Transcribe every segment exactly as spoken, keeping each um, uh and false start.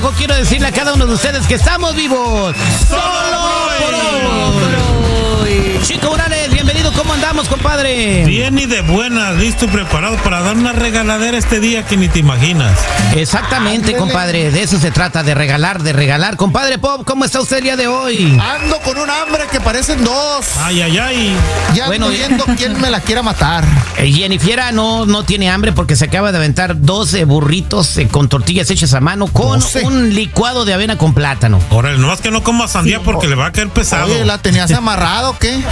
trabajo, quiero decirle a cada uno de ustedes que estamos vivos. Solo por hoy. Chico Morales, bienvenido. ¿Cómo andamos, compadre? Bien y de buenas, listo y preparado para dar una regaladera este día que ni te imaginas. Exactamente, compadre. De eso se trata, de regalar, de regalar. Compadre Pop, ¿cómo está usted el día de hoy? Ando con un hambre que parecen dos. Ay, ay, ay. Ya Bueno, ando viendo quién me la quiera matar. Eh, Jennifiera no, no tiene hambre porque se acaba de aventar doce burritos eh, con tortillas hechas a mano con doce. un licuado de avena con plátano. Órale, nomás que no coma sandía porque le va a caer pesado. Oye, ¿la tenías amarrado o qué?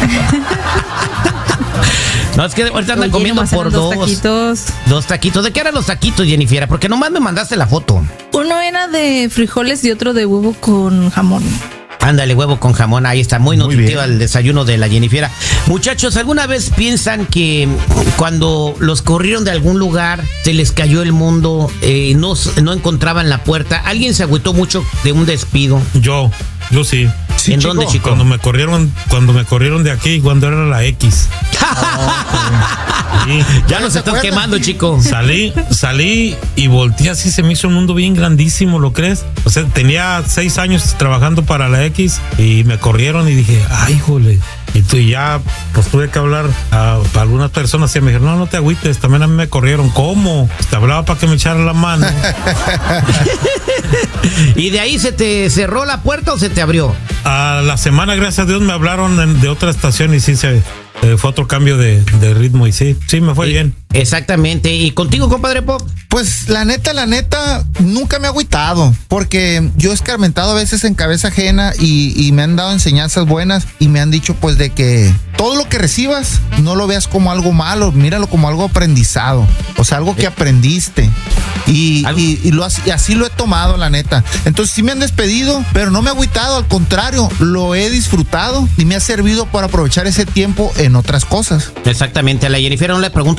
No, es que ahorita andan Oye, comiendo nomás por eran dos. dos taquitos. Dos taquitos. ¿De qué eran los taquitos, Jennifiera? Porque nomás me mandaste la foto. Uno era de frijoles y otro de huevo con jamón. Ándale, huevo con jamón, ahí está, muy, Muy nutritivo bien. el desayuno de la Jennifiera. Muchachos, ¿alguna vez piensan que cuando los corrieron de algún lugar, se les cayó el mundo, eh, no, no encontraban la puerta? ¿Alguien se agüitó mucho de un despido? Yo, yo sí. Sí, ¿En chico. dónde, chico? Cuando me corrieron, cuando me corrieron de aquí, cuando era la X. Sí. Ya nos ¿Se estás acuerdan? quemando, chico. Salí, salí y volteé así, se me hizo un mundo bien grandísimo, ¿lo crees? O sea, tenía seis años trabajando para la X y me corrieron y dije, ay, jole. Y tú y ya, pues tuve que hablar a, a algunas personas y me dijeron, no, no te agüites, también a mí me corrieron. ¿Cómo? Te hablaba para que me echaran la mano. ¿Y de ahí se te cerró la puerta o se te abrió? A la semana, gracias a Dios, me hablaron en- de otra estación y sí se eh, fue otro cambio de, de ritmo y sí, sí me fue Eh, bien. Exactamente. ¿Y contigo, compadre Pop? Pues la neta, la neta, nunca me he agüitado, porque yo he escarmentado a veces en cabeza ajena y, y me han dado enseñanzas buenas y me han dicho pues de que todo lo que recibas no lo veas como algo malo, míralo como algo aprendizado, o sea, algo que aprendiste. Y, Algo- y, y lo, as- y así lo he tomado, la neta. Entonces sí me han despedido, pero no me he agüitado, al contrario, lo he disfrutado y me ha servido para aprovechar ese tiempo en otras cosas. Exactamente. A la Jennifiera no le pregunto